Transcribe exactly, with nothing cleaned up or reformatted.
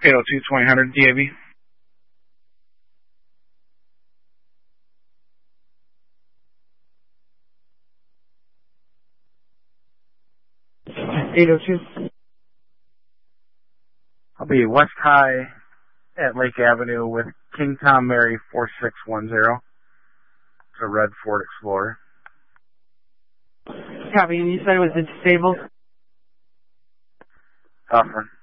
eight oh two, twenty hundred D A B. eight oh two. I'll be West High at Lake Avenue with King Tom Mary four six one zero. It's a red Ford Explorer. Copy, and you said it was disabled? Offering.